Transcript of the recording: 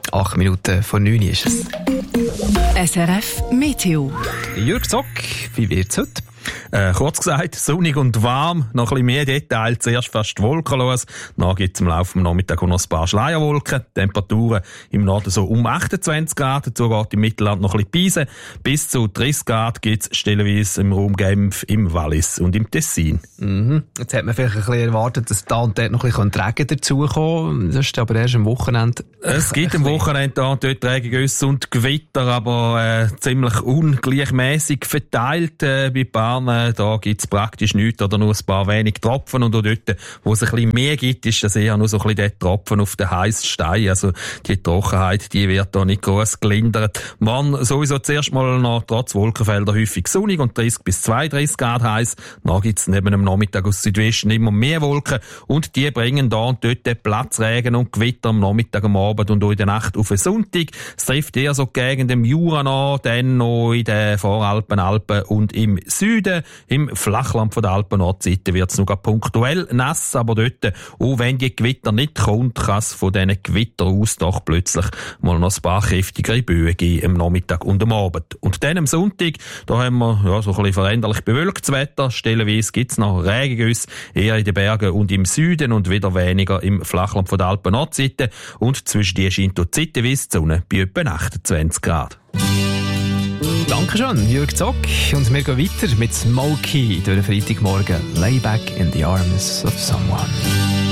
8 Minuten vor 9 ist es. SRF Meteo. Jürg Zock, wie wird's heute? Kurz gesagt, sonnig und warm, noch ein bisschen mehr Detail, zuerst fast wolkenlos, dann gibt es im Laufe des Nachmittags noch ein paar Schleierwolken, Temperaturen im Norden so um 28 Grad, dazu geht im Mittelland noch ein bisschen Beise, bis zu 30 Grad gibt es stellenweise im Raum Genf, im Wallis und im Tessin. Jetzt hat man vielleicht ein bisschen erwartet, dass da und dort noch ein bisschen Regen dazukommen. Das ist aber erst am Wochenende. Es gibt am Wochenende da und dort Regengüsse und Gewitter, aber ziemlich ungleichmäßig verteilt bei Bahnen. Da gibt es praktisch nichts oder nur ein paar wenig Tropfen. Und auch dort, wo es ein bisschen mehr gibt, ist das eher nur so ein bisschen der Tropfen auf den heißen Stein. Also die Trockenheit, die wird da nicht gross gelindert. Morgen sowieso zuerst mal noch trotz Wolkenfelder häufig sonnig und 30 bis 32 Grad heiß. Dann gibt es neben dem Nachmittag aus Südwesten immer mehr Wolken und die bringen da und dort Platzregen und Gewitter am Nachmittag, am Abend und auch in der Nacht auf den Sonntag. Es trifft eher so gegen den Jura an, dann noch in den Voralpen, Alpen und im Süden. Im Flachland von der Alpen-Nordseite wird es noch punktuell nass, aber dort, auch wenn die Gewitter nicht kommt, kann es von diesen Gewittern aus doch plötzlich mal noch ein paar kräftigere Böen geben am Nachmittag und am Abend. Und dann am Sonntag, da haben wir so ein bisschen veränderlich bewölktes Wetter. Stellenweise gibt es noch Regengüsse, eher in den Bergen und im Süden und wieder weniger im Flachland von der Alpen-Nordseite. Und zwischen die scheint dort zeitweise die Sonne bei etwa 28 Grad. Dankeschön, Jürg Zock. Und wir gehen weiter mit Smokey durch den Freitagmorgen. Lay back in the arms of someone.